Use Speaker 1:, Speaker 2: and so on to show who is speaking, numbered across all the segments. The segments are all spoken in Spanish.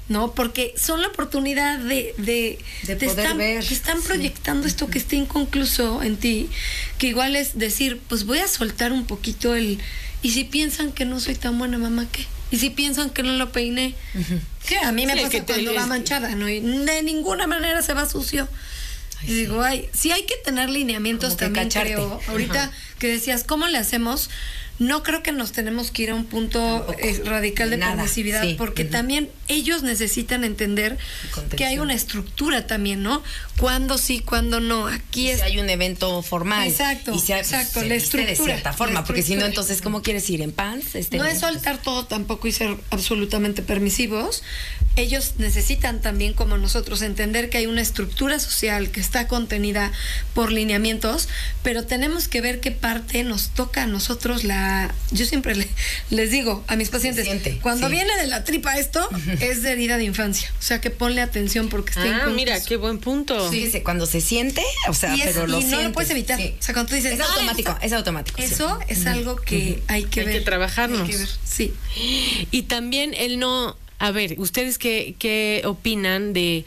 Speaker 1: ¿no? Porque son la oportunidad de
Speaker 2: poder ver.
Speaker 1: Te están proyectando esto que está inconcluso en ti, que igual es decir, pues voy a soltar un poquito y si piensan que no soy tan buena mamá, ¿qué? Y si piensan que no lo peiné, ¿qué? A mí me pasa cuando va manchada, ¿no? Y de ninguna manera se va sucio. Ay, y digo, sí hay que tener lineamientos también, creo. Ahorita que decías, ¿cómo le hacemos? No creo que nos tenemos que ir a un punto radical de permisividad, porque también ellos necesitan entender que hay una estructura también, ¿no? Cuándo sí, cuándo no. Aquí
Speaker 2: si hay un evento formal.
Speaker 1: Exacto,
Speaker 2: y la estructura. De cierta forma, porque si no, entonces, ¿cómo quieres ir? ¿En pants?
Speaker 1: No es soltar todo tampoco y ser absolutamente permisivos. Ellos necesitan también, como nosotros, entender que hay una estructura social que está contenida por lineamientos, pero tenemos que ver qué parte nos toca a nosotros yo siempre les digo a mis pacientes, cuando viene de la tripa esto, es de herida de infancia. O sea, que ponle atención porque está inconcluso.
Speaker 3: Mira, qué buen punto.
Speaker 2: Sí, cuando se siente, o sea, pero lo sientes.
Speaker 1: No lo puedes evitar. Sí. O sea, cuando tú dices...
Speaker 2: Es automático.
Speaker 1: Eso es algo que hay que ver.
Speaker 3: Hay que trabajarnos.
Speaker 1: Hay que ver. Sí.
Speaker 3: Y también el no... A ver, ¿ustedes qué opinan de...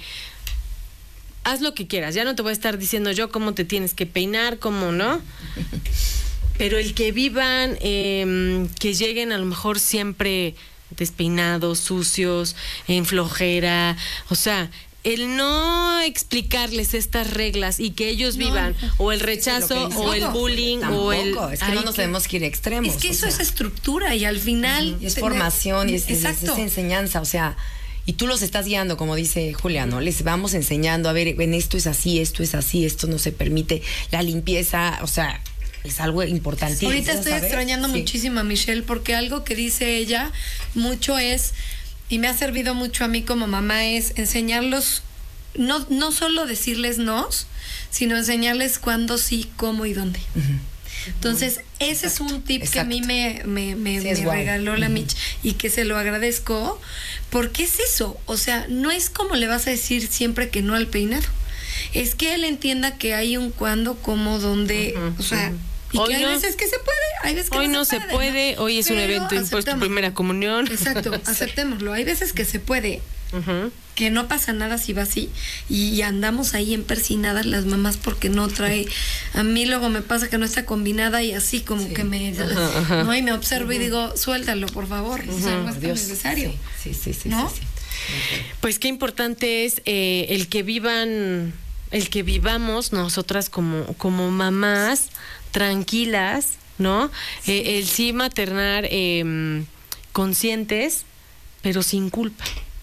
Speaker 3: Haz lo que quieras, ya no te voy a estar diciendo yo cómo te tienes que peinar, cómo no... Pero el que vivan, que lleguen a lo mejor siempre despeinados, sucios, en flojera, o sea, el no explicarles estas reglas y que ellos vivan, o el rechazo, o el bullying,
Speaker 2: o el... Es que no nos tenemos que ir a extremos.
Speaker 1: Es que eso es estructura y al final...
Speaker 2: Y es formación, y es enseñanza, o sea... Y tú los estás guiando, como dice Julia, ¿no? Les vamos enseñando, a ver, en esto es así, esto no se permite, la limpieza, o sea... Es algo importantísimo.
Speaker 1: Ahorita estoy extrañando muchísimo a Michelle, porque algo que dice ella mucho es, y me ha servido mucho a mí como mamá, es enseñarlos, no solo decirles no, sino enseñarles cuándo sí, cómo y dónde. Entonces, ese es un tip que a mí me regaló la Mich, y que se lo agradezco, porque es eso, o sea, no es como le vas a decir siempre que no al peinado. Es que él entienda que hay un cuándo, cómo, dónde, o sea, y hoy que hay veces que se puede, hay veces que
Speaker 3: hoy no se puede, ¿no? Hoy es un evento impuesto, primera comunión.
Speaker 1: Exacto, aceptémoslo. Hay veces que se puede, que no pasa nada si va así, y andamos ahí empecinadas las mamás porque no trae. A mí luego me pasa que no está combinada y así como que no, y me observo y digo, suéltalo, por favor, o sea, no es tan necesario.
Speaker 2: Sí.
Speaker 1: ¿No?
Speaker 3: Pues qué importante es el que vivamos nosotras como mamás tranquilas, ¿no? El sí maternar conscientes, pero sin culpa.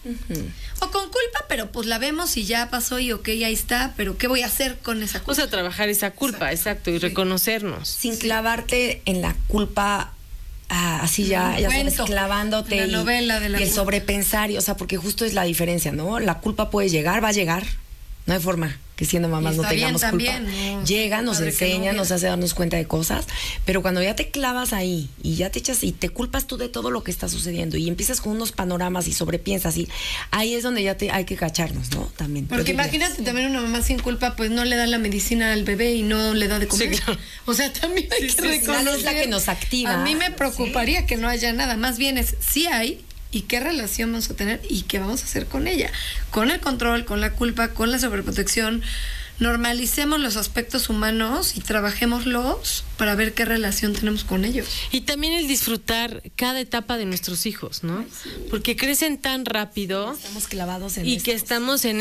Speaker 1: O con culpa, pero pues la vemos y ya pasó y ok, ahí está, pero ¿qué voy a hacer con esa culpa?
Speaker 3: O sea, trabajar esa culpa, exacto, y reconocernos.
Speaker 2: Sin clavarte en la culpa, así ya sabes, clavándote
Speaker 1: la novela de la
Speaker 2: y el sobrepensar, o sea, porque justo es la diferencia, ¿no? La culpa puede llegar, va a llegar, no hay forma que siendo mamás no tengamos culpa.
Speaker 1: También, ¿no?
Speaker 2: Llega, nos enseña, nos hace darnos cuenta de cosas, pero cuando ya te clavas ahí y ya te echas y te culpas tú de todo lo que está sucediendo y empiezas con unos panoramas y sobrepiensas, y ahí es donde ya hay que cacharnos, ¿no? También.
Speaker 1: Porque imagínate también una mamá sin culpa, pues no le da la medicina al bebé y no le da de comer. Sí, claro. O sea, también hay que reconocer.
Speaker 2: Es la que nos activa.
Speaker 1: A mí me preocuparía que no haya nada, más bien es sí hay. ¿Y qué relación vamos a tener? ¿Y qué vamos a hacer con ella? Con el control, con la culpa, con la sobreprotección. Normalicemos los aspectos humanos y trabajémoslos para ver qué relación tenemos con ellos.
Speaker 3: Y también el disfrutar cada etapa de nuestros hijos, ¿no?
Speaker 1: Ay, sí.
Speaker 3: Porque crecen tan rápido.
Speaker 2: Estamos clavados en
Speaker 3: y que estamos en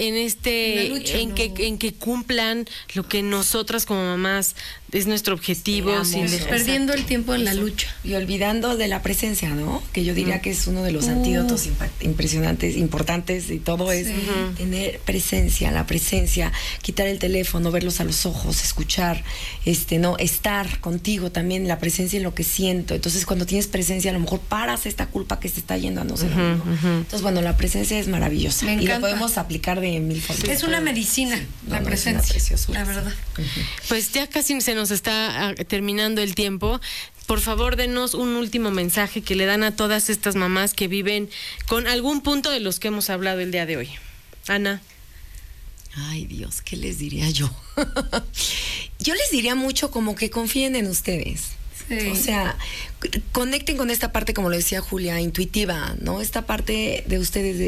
Speaker 3: lucha, en que cumplan lo que nosotras como mamás es nuestro objetivo, sin
Speaker 1: perdiendo el tiempo en la lucha
Speaker 2: y olvidando de la presencia, ¿no? Que yo diría que es uno de los antídotos impresionantes, importantes, y todo es tener presencia, la presencia, quitar el teléfono, verlos a los ojos, escuchar, no, estar contigo también, la presencia en lo que siento. Entonces, cuando tienes presencia, a lo mejor paras esta culpa que se está yendo a no ser. Entonces, bueno, la presencia es maravillosa.
Speaker 1: Me encanta.
Speaker 2: Y lo podemos aplicar de mil formas.
Speaker 1: Es una medicina, la presencia, la verdad.
Speaker 3: Pues ya casi se nos está terminando el tiempo. Por favor, denos un último mensaje que le dan a todas estas mamás que viven con algún punto de los que hemos hablado el día de hoy. Ana.
Speaker 2: Ay, Dios, ¿qué les diría yo? Yo les diría mucho como que confíen en ustedes. Sí. O sea, conecten con esta parte, como lo decía Julia, intuitiva, ¿no? Esta parte de ustedes